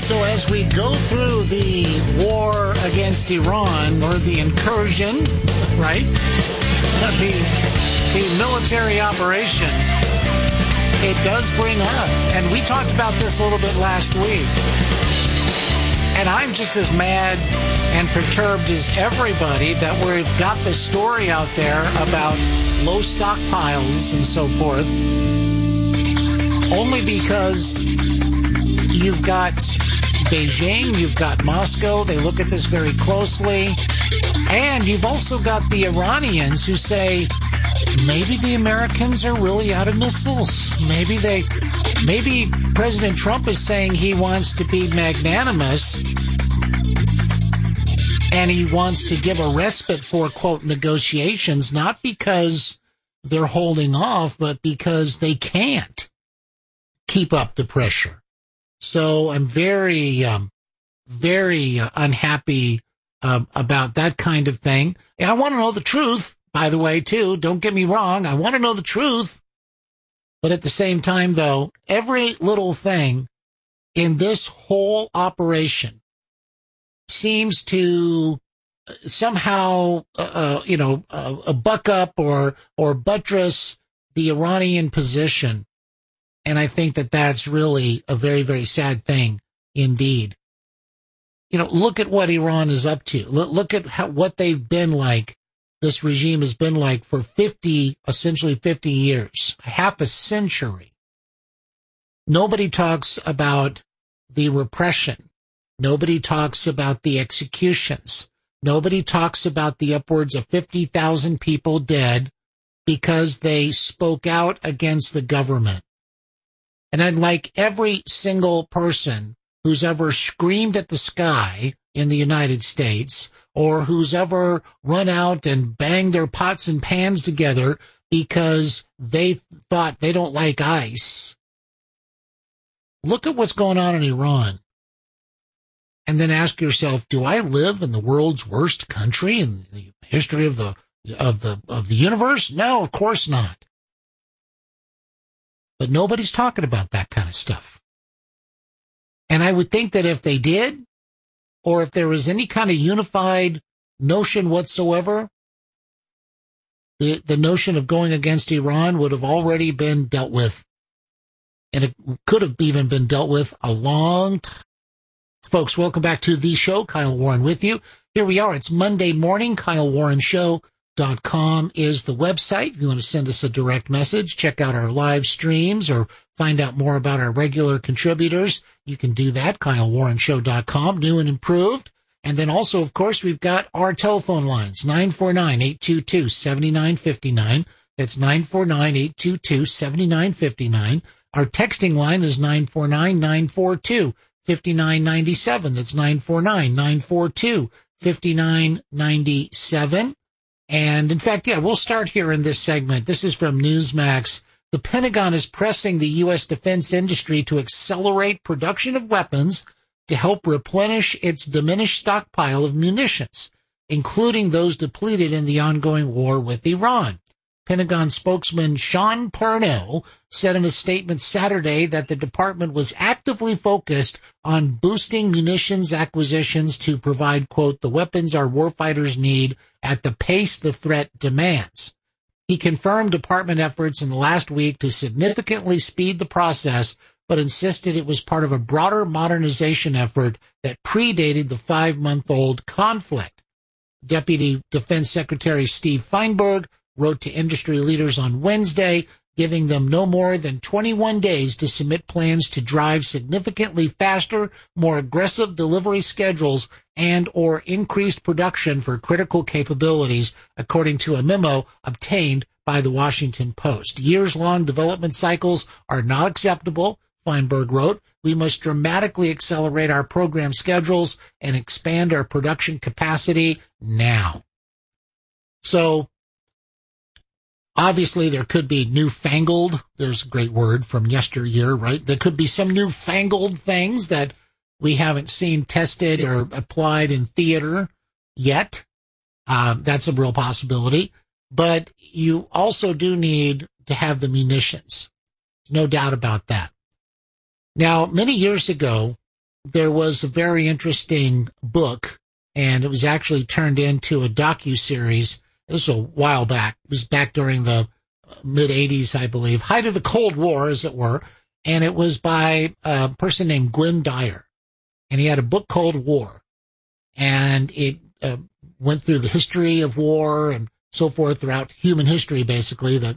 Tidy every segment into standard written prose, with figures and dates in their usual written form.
So as we go through the war against Iran, or the incursion, right? The military operation, it does bring up, and we talked about this a little bit last week, and I'm just as mad and perturbed as everybody that we've got the story out there about low stockpiles and so forth, only because you've got Beijing, you've got Moscow, they look at this very closely, and you've also got the Iranians who say, maybe the Americans are really out of missiles. Maybe President Trump is saying he wants to be magnanimous and he wants to give a respite for, quote, negotiations, not because they're holding off, but because they can't keep up the pressure. So I'm very unhappy about that kind of thing. I want to know the truth, by the way, too. Don't get me wrong. I want to know the truth. But at the same time, though, every little thing in this whole operation seems to somehow, buck up or buttress the Iranian position. And I think that that's really a very, very sad thing indeed. Look at what Iran is up to. Look at what they've been like. This regime has been like for essentially 50 years, half a century. Nobody talks about the repression. Nobody talks about the executions. Nobody talks about the upwards of 50,000 people dead because they spoke out against the government. And I'd like every single person who's ever screamed at the sky in the United States, or who's ever run out and banged their pots and pans together because they thought they don't like ICE. Look at what's going on in Iran. And then ask yourself, do I live in the world's worst country in the history of the universe? No, of course not. But nobody's talking about that kind of stuff. And I would think that if they did, or if there was any kind of unified notion whatsoever, the notion of going against Iran would have already been dealt with. And it could have even been dealt with a long time. Folks, welcome back to the show. Kyle Warren with you. Here we are. It's Monday morning. KyleWarrenShow.com is the website. If you want to send us a direct message, check out our live streams, or find out more about our regular contributors, you can do that. KyleWarrenShow.com, new and improved. And then also, of course, we've got our telephone lines, 949-822-7959. That's 949-822-7959. Our texting line is 949-942-5997. That's 949-942-5997. And in fact, we'll start here in this segment. This is from Newsmax. The Pentagon is pressing the U.S. defense industry to accelerate production of weapons to help replenish its diminished stockpile of munitions, including those depleted in the ongoing war with Iran. Pentagon spokesman Sean Parnell said in a statement Saturday that the department was actively focused on boosting munitions acquisitions to provide, quote, the weapons our warfighters need at the pace the threat demands. He confirmed department efforts in the last week to significantly speed the process, but insisted it was part of a broader modernization effort that predated the 5-month-old conflict. Deputy Defense Secretary Steve Feinberg wrote to industry leaders on Wednesday, giving them no more than 21 days to submit plans to drive significantly faster, more aggressive delivery schedules and or increased production for critical capabilities, according to a memo obtained by the Washington Post. Years-long development cycles are not acceptable, Feinberg wrote. We must dramatically accelerate our program schedules and expand our production capacity now. So, obviously, there could be newfangled, there's a great word from yesteryear, right? There could be some newfangled things that we haven't seen tested or applied in theater yet. That's a real possibility. But you also do need to have the munitions. No doubt about that. Now, many years ago, there was a very interesting book, and it was actually turned into a docuseries. This was a while back. It was back during the mid-'80s, I believe, height of the Cold War, as it were, and it was by a person named Gwynne Dyer, and he had a book called War, and it went through the history of war and so forth throughout human history, basically, for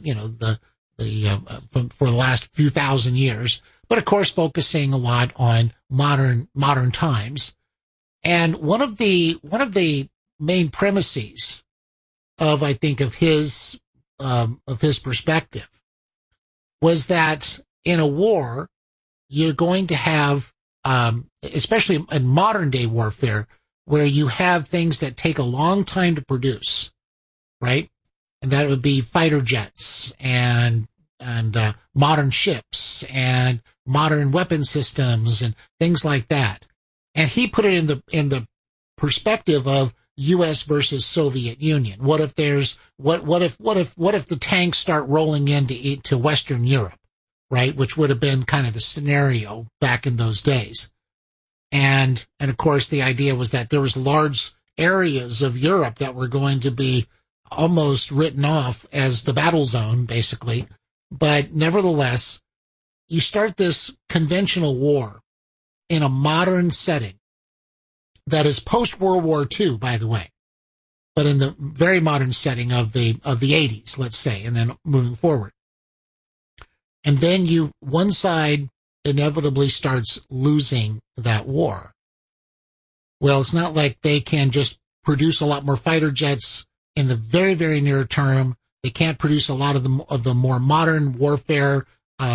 the last few thousand years, but of course focusing a lot on modern times. And one of the main premises of his perspective was that in a war, you're going to have, especially in modern day warfare, where you have things that take a long time to produce, right? And that would be fighter jets and modern ships and modern weapon systems and things like that. And he put it in the perspective of U.S. versus Soviet Union. What if the tanks start rolling into Western Europe, right? Which would have been kind of the scenario back in those days. And of course, the idea was that there was large areas of Europe that were going to be almost written off as the battle zone, basically. But nevertheless, you start this conventional war in a modern setting that is post-World War II, by the way, but in the very modern setting of the 80s, let's say, and then moving forward. And then one side inevitably starts losing that war. Well, it's not like they can just produce a lot more fighter jets in the very, very near term. They can't produce a lot of the more modern warfare,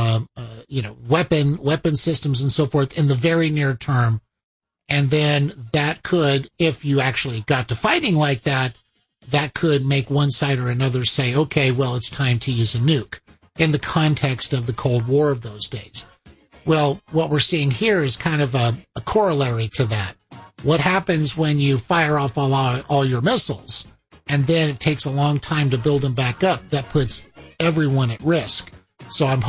weapon systems and so forth in the very near term. And then that could, if you actually got to fighting like that, that could make one side or another say, okay, well, it's time to use a nuke in the context of the Cold War of those days. Well, what we're seeing here is kind of a corollary to that. What happens when you fire off all your missiles and then it takes a long time to build them back up? That puts everyone at risk. So I'm